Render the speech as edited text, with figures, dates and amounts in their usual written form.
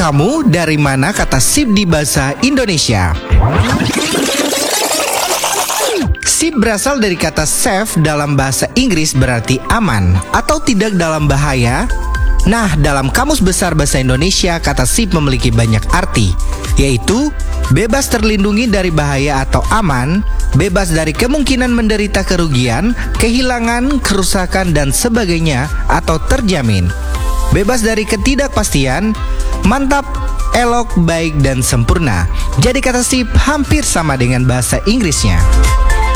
kamu dari mana kata sip di bahasa Indonesia? Sip berasal dari kata safe dalam bahasa Inggris berarti aman atau tidak dalam bahaya. Nah, dalam Kamus Besar Bahasa Indonesia, kata sip memiliki banyak arti, yaitu bebas terlindungi dari bahaya atau aman, bebas dari kemungkinan menderita kerugian, kehilangan, kerusakan, dan sebagainya, atau terjamin. Bebas dari ketidakpastian, mantap, elok, baik, dan sempurna. Jadi kata sip hampir sama dengan bahasa Inggrisnya.